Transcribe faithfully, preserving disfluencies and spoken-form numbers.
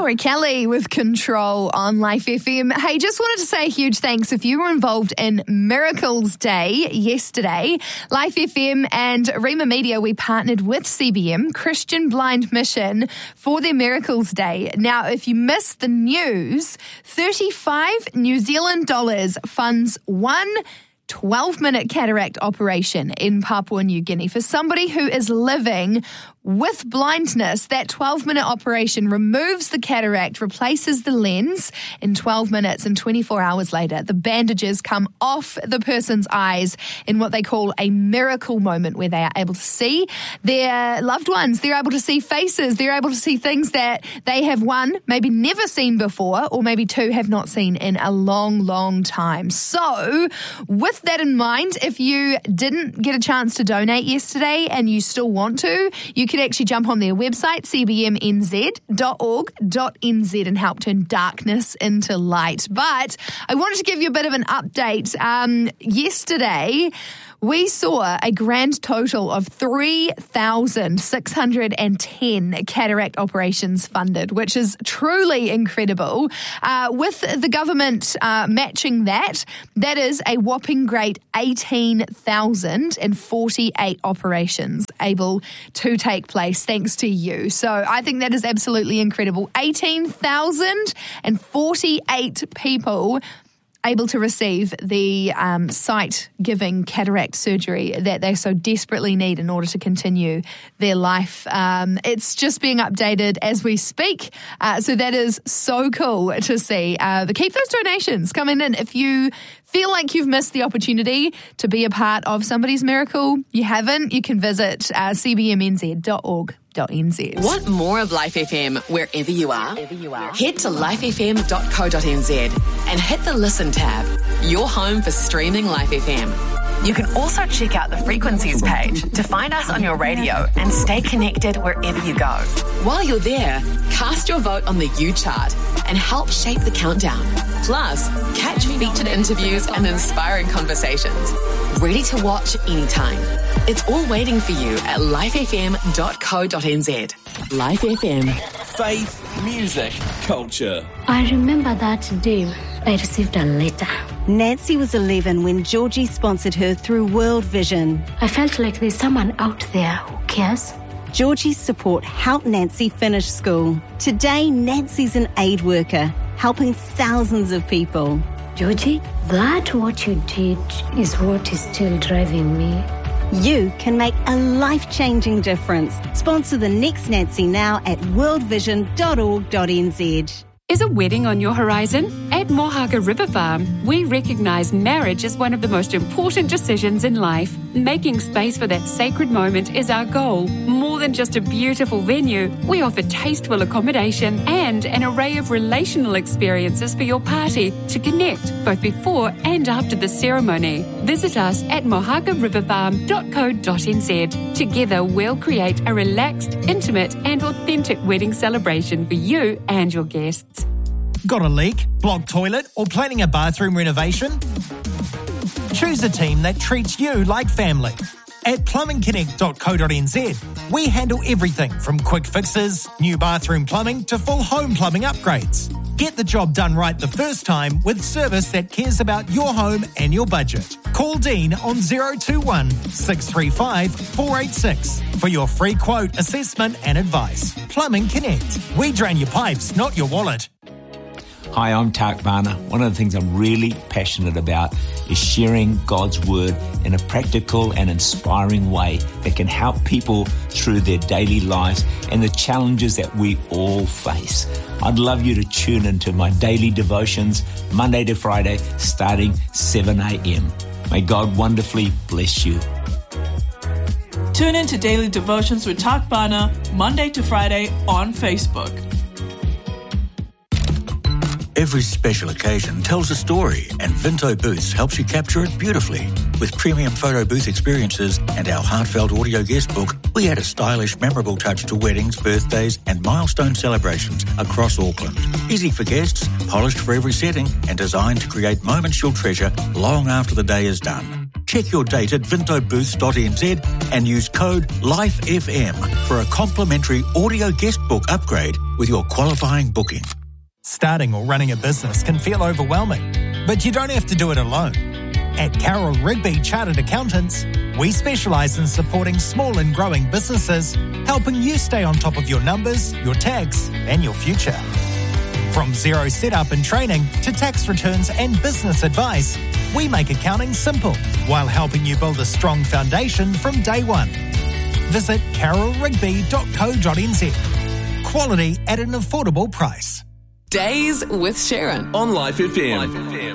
Tori Kelly with Control on Life F M. Hey, just wanted to say a huge thanks if you were involved in Miracles Day yesterday. Life F M and Rima Media, we partnered with C B M, Christian Blind Mission, for their Miracles Day. Now, if you missed the news, thirty-five New Zealand dollars funds one twelve-minute cataract operation in Papua New Guinea. For somebody who is living with blindness, that twelve-minute operation removes the cataract, replaces the lens in twelve minutes, and twenty-four hours later, the bandages come off the person's eyes in what they call a miracle moment, where they are able to see their loved ones. They're able to see faces. They're able to see things that they have, one, maybe never seen before, or maybe two, have not seen in a long, long time. So, with that in mind, if you didn't get a chance to donate yesterday and you still want to, you can actually jump on their website, c b m n z dot org dot n z, and help turn darkness into light. But I wanted to give you a bit of an update. Um, yesterday, we saw a grand total of three thousand six hundred ten cataract operations funded, which is truly incredible. Uh, with the government uh, matching that, that is a whopping great eighteen thousand forty-eight operations able to take place thanks to you. So I think that is absolutely incredible. eighteen thousand forty-eight people able to receive the um, sight-giving cataract surgery that they so desperately need in order to continue their life. Um, it's just being updated as we speak, uh, so that is so cool to see. Uh, but keep those donations coming in. If you feel like you've missed the opportunity to be a part of somebody's miracle, you haven't, you can visit uh, c b m n z dot org dot n z. Want more of Life F M wherever you are? Wherever you are. Head to life f m dot co dot n z and hit the Listen tab, your home for streaming Life F M. You can also check out the frequencies page to find us on your radio and stay connected wherever you go. While you're there, cast your vote on the U chart and help shape the countdown. Plus, catch featured interviews and inspiring conversations. Ready to watch anytime. It's all waiting for you at life f m dot co dot n z. Life F M. Faith, music, culture. I remember that day I received a letter. Nancy was eleven when Georgie sponsored her through World Vision. I felt like there's someone out there who cares. Georgie's support helped Nancy finish school. Today, Nancy's an aid worker, helping thousands of people. Georgie, that what you did is what is still driving me. You can make a life-changing difference. Sponsor the next Nancy now at world vision dot org dot n z. Is a wedding on your horizon? At Mohaga River Farm, we recognise marriage as one of the most important decisions in life. Making space for that sacred moment is our goal. More than just a beautiful venue, we offer tasteful accommodation and an array of relational experiences for your party to connect both before and after the ceremony. Visit us at mohaga river farm dot co dot n z. Together, we'll create a relaxed, intimate and authentic wedding celebration for you and your guests. Got a leak, blocked toilet, or planning a bathroom renovation? Choose a team that treats you like family. At plumbing connect dot co dot n z, we handle everything from quick fixes, new bathroom plumbing to full home plumbing upgrades. Get the job done right the first time with service that cares about your home and your budget. Call Dean on zero two one, six three five, four eight six for your free quote, assessment and advice. Plumbing Connect. We drain your pipes, not your wallet. Hi, I'm Tak Bana. One of the things I'm really passionate about is sharing God's Word in a practical and inspiring way that can help people through their daily lives and the challenges that we all face. I'd love you to tune into my daily devotions Monday to Friday starting seven a.m. May God wonderfully bless you. Tune in to Daily Devotions with Tak Bana Monday to Friday on Facebook. Every special occasion tells a story, and Vinto Booths helps you capture it beautifully. With premium photo booth experiences and our heartfelt audio guest book, we add a stylish, memorable touch to weddings, birthdays and milestone celebrations across Auckland. Easy for guests, polished for every setting and designed to create moments you'll treasure long after the day is done. Check your date at vinto booths dot n z and use code LIFEFM for a complimentary audio guest book upgrade with your qualifying booking. Starting or running a business can feel overwhelming, but you don't have to do it alone. At Carroll Rigby Chartered Accountants, we specialise in supporting small and growing businesses, helping you stay on top of your numbers, your tax, and your future. From zero setup and training to tax returns and business advice, we make accounting simple while helping you build a strong foundation from day one. Visit carroll rigby dot co dot n z. Quality at an affordable price. Days with Sharon On Life F M.